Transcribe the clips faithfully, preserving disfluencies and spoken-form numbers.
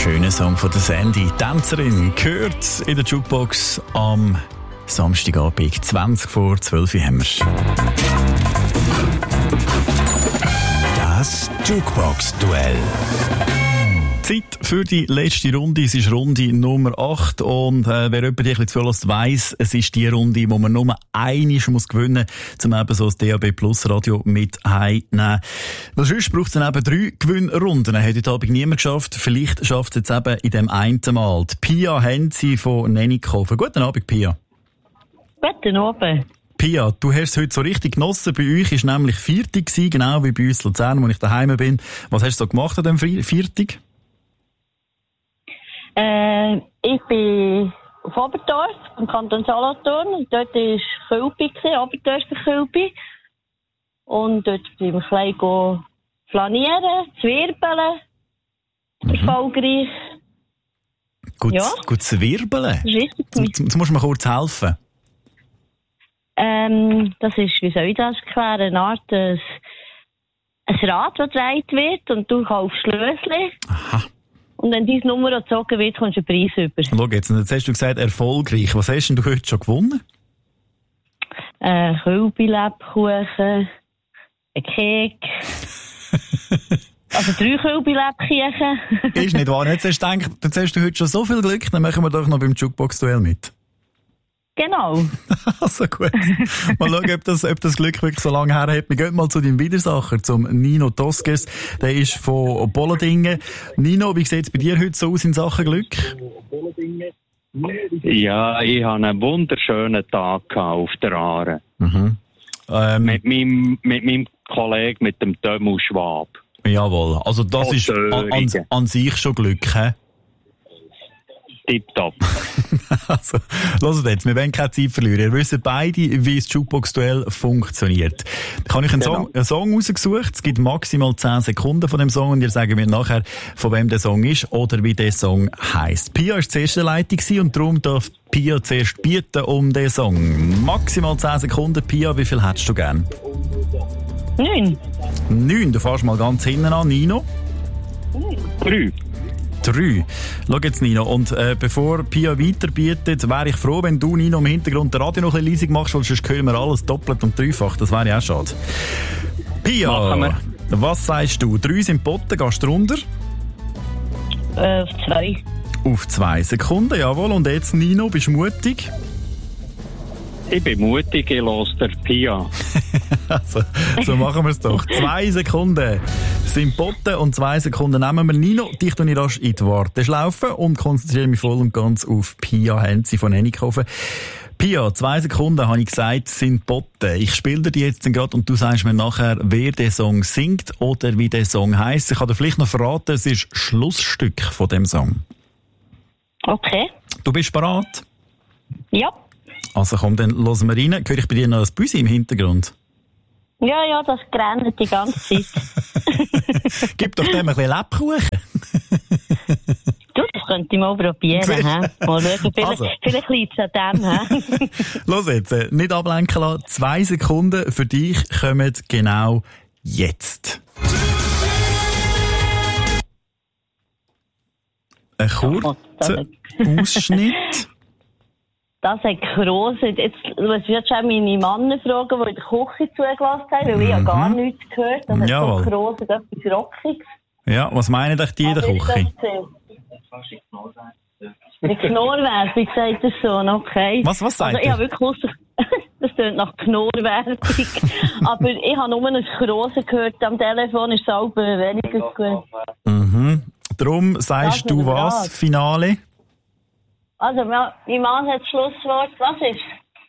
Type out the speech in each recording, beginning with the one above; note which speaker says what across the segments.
Speaker 1: schöner Song von der Sandy. Tänzerin gehört in der Jukebox am Samstagabend. zwanzig vor zwölf haben wir. Das Jukebox-Duell. Zeit für die letzte Runde. Es ist Runde Nummer acht. Und äh, wer jemand ein bisschen zulässt, weiss, es ist die Runde, wo man nur einmal muss gewinnen muss, um eben so das D A B Plus Radio mit heimzunehmen. Weil sonst braucht es dann eben drei Gewinnrunden. Hat heute Abend niemand geschafft. Vielleicht schafft es jetzt eben in dem einen Mal. Die Pia Henzi von Nennikofen. Guten Abend, Pia.
Speaker 2: Guten Abend.
Speaker 1: Pia, du hast es heute so richtig genossen. Bei euch war nämlich Viertig, genau wie bei uns Luzern, wo ich daheim bin. Was hast du so gemacht an diesem Viertig?
Speaker 2: Äh, ich bin auf Oberdorf, im Kanton Solothurn, und dort war Kölbi, Oberdorfer Kölbi. Und dort bin ich ein bisschen flanieren, zwirbeln, mhm. erfolgreich.
Speaker 1: Gut,
Speaker 2: ja.
Speaker 1: gut zwirbeln? Jetzt, jetzt musst du mir kurz helfen.
Speaker 2: Ähm, das ist, wie soll ich das erklären, eine Art, ein, ein Rad, das gedreht wird, und du kaufst Schlösschen. Aha. Und wenn deine Nummer gezogen wird, kommst du einen Preis über.
Speaker 1: Schau jetzt, jetzt hast du gesagt, erfolgreich. Was hast denn du heute schon gewonnen?
Speaker 2: Ein Kölbi-Lebkuchen, ein Kek. Also drei Kölbi-Lebkuchen. Ist
Speaker 1: nicht wahr. Jetzt hast du gedacht, jetzt hast du heute schon so viel Glück, dann machen wir doch noch beim Jukebox-Duell mit.
Speaker 2: Genau.
Speaker 1: Also gut. Mal schauen, ob das, ob das Glück wirklich so lange her hat. Wir gehen mal zu deinem Widersacher, zum Nino Toskes. Der ist von Bollendingen. Nino, wie sieht es bei dir heute so aus in Sachen Glück?
Speaker 3: Ja, ich hatte einen wunderschönen Tag auf der Aare.
Speaker 1: Mhm. Ähm,
Speaker 3: mit, meinem, mit meinem Kollegen, mit dem Dömu Schwab.
Speaker 1: Jawohl. Also das oh, ist an, an, an sich schon Glück, hä?
Speaker 3: Tipptopp.
Speaker 1: Also, hört jetzt, wir wollen keine Zeit verlieren. Ihr wisst beide, wie das Jukebox-Duell funktioniert. Da habe ich einen, genau. Song, einen Song rausgesucht. Es gibt maximal zehn Sekunden von dem Song und ihr sagt mir nachher, von wem der Song ist oder wie der Song heisst. Pia war die erste Leitung und darum darf Pia zuerst bieten um den Song. Maximal zehn Sekunden. Pia, wie viel hättest du gern?
Speaker 2: Neun.
Speaker 1: Neun. Du fährst mal ganz hinten an. Nino?
Speaker 3: Drei.
Speaker 1: Drei. Schau jetzt, Nino. Und äh, bevor Pia weiterbietet, wäre ich froh, wenn du, Nino, im Hintergrund das Radio noch ein bisschen leise machst, weil sonst hören wir alles doppelt und dreifach. Das wäre ja auch schade. Pia, was sagst du? Drei sind Botten, gehst du runter?
Speaker 2: Äh, auf zwei.
Speaker 1: Auf zwei Sekunden, jawohl. Und jetzt, Nino, bist du mutig?
Speaker 3: Ich bin mutig, ich höre der Pia.
Speaker 1: Also, so machen wir es doch. Zwei Sekunden sind Botten und zwei Sekunden nehmen wir. Nino, dich tue ich rasch in die Warteschlaufe und konzentriere mich voll und ganz auf Pia Henzi von Nennikofen. Pia, zwei Sekunden, habe ich gesagt, sind Botten. Ich spiele dir die jetzt gerade und du sagst mir nachher, wer der Song singt oder wie der Song heisst. Ich kann dir vielleicht noch verraten, es ist Schlussstück von dem Song.
Speaker 2: Okay.
Speaker 1: Du bist bereit?
Speaker 2: Ja.
Speaker 1: Also komm, dann hören wir rein. Höre ich bei dir noch ein Büsi im Hintergrund?
Speaker 2: Ja, ja, das grenzt die ganze Zeit.
Speaker 1: Gib doch dem ein bisschen Lebkuchen.
Speaker 2: Du, das könnte ich mal probieren. He? Mal schauen, vielleicht,
Speaker 1: also.
Speaker 2: vielleicht liegt es an dem.
Speaker 1: Los jetzt, äh, nicht ablenken lassen. Zwei Sekunden für dich kommen genau jetzt. Ein kurzer Ausschnitt.
Speaker 2: Das hat gross. Jetzt muss ich jetzt schon meine Männer fragen, die in der Küche zugelassen haben, weil mhm. ich ja gar nichts gehört. Das
Speaker 1: Jawohl.
Speaker 2: Hat so gross und etwas Rockiges.
Speaker 1: Ja, was meinen dich die in der Küche?
Speaker 2: Die Knorrwerbung, sagt der Sohn, okay.
Speaker 1: Was, was sagt
Speaker 2: also, ich habe wirklich Lust, das klingt nach Knorrwerbung. Aber ich habe nur ein Grosse gehört am Telefon, ist es auch weniger gut.
Speaker 1: Mhm. Darum sagst
Speaker 2: das
Speaker 1: du was, Frage. Finale?
Speaker 2: Also, mein Mann hat das Schlusswort. Was ist?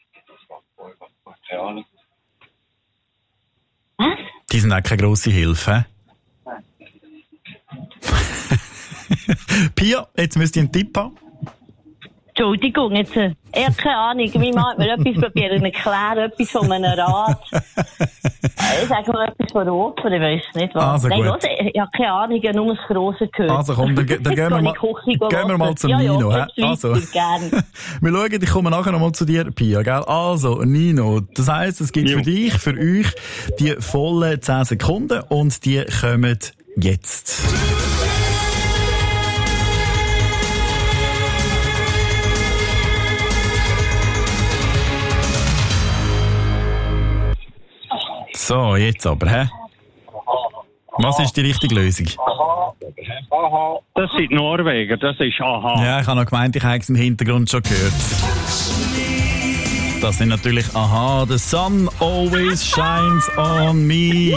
Speaker 2: Was?
Speaker 1: Die sind auch keine grosse Hilfe. Pia, jetzt müsst ihr einen Tipp haben.
Speaker 2: Entschuldigung, jetzt, äh, ich habe keine Ahnung. Mein Mann hat mir etwas probiert zu erklären, etwas von einem Rad. Ich sage mal etwas von Oper, ich weiss nicht was.
Speaker 1: Also
Speaker 2: Nein,
Speaker 1: gut.
Speaker 2: Los, ich habe keine Ahnung, ich habe nur das Grosse gehört.
Speaker 1: Also komm, dann, dann gehen, wir mal, gehen wir mal zum
Speaker 2: ja,
Speaker 1: Nino.
Speaker 2: Ja,
Speaker 1: also. Wir schauen, ich komme nachher noch mal zu dir, Pia. Gell? Also, Nino, das heisst, es gibt ja. für dich, für euch, die vollen zehn Sekunden und die kommen jetzt. So, jetzt aber, hä? Was ist die richtige Lösung?
Speaker 3: Das sind Norweger, das ist aha.
Speaker 1: Ja, ich habe noch gemeint, ich habe es im Hintergrund schon gehört. Das sind natürlich aha, the sun always shines on me.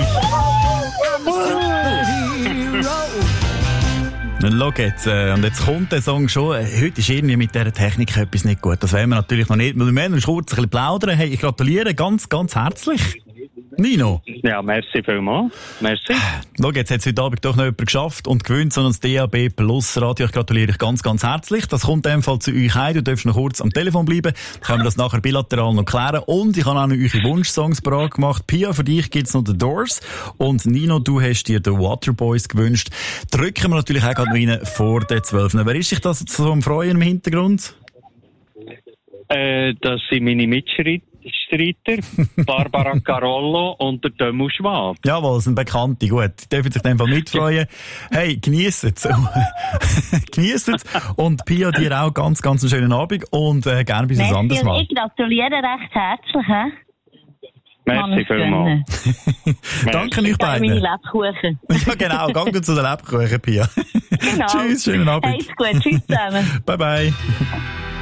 Speaker 1: Schau jetzt, äh, und jetzt kommt der Song schon. Äh, heute ist irgendwie mit dieser Technik etwas nicht gut. Das werden wir natürlich noch nicht. Wir werden uns kurz ein bisschen plaudern. Hey, ich gratuliere ganz, ganz herzlich. Nino.
Speaker 3: Ja, merci vielmals. Merci.
Speaker 1: Schau, jetzt hat es heute Abend doch noch jemand geschafft und gewinnt, sondern das D A B Plus Radio. Ich gratuliere dich ganz, ganz herzlich. Das kommt in dem Fall zu euch heim. Du darfst noch kurz am Telefon bleiben. Dann können wir das nachher bilateral noch klären. Und ich habe auch noch eure Wunschsongs parat gemacht. Pia, für dich gibt's noch The Doors. Und Nino, du hast dir The Waterboys gewünscht. Drücken wir natürlich auch gerade noch rein vor den zwölf. Wer ist sich das so am Freuen im Hintergrund?
Speaker 3: Äh, das sind meine Mitstreiter. Barbara Carollo und der Dömu Schwab.
Speaker 1: Jawohl, sind Bekannte, gut. Die dürfen sich in dem Fall mitfreuen. Hey, genießt es. Genießt es. Und Pia, dir auch ganz, ganz einen schönen Abend und äh, gerne bis ein anderes Mal.
Speaker 2: Ich gratuliere recht herzlich. He?
Speaker 3: Merci vielmals.
Speaker 1: Danke euch beiden.
Speaker 2: Meine Lebkuchen.
Speaker 1: Ja, genau. Gang zu den Lebkuchen, Pia.
Speaker 2: Genau.
Speaker 1: Tschüss, schönen Abend.
Speaker 2: Alles gut. Tschüss zusammen.
Speaker 1: Bye, bye.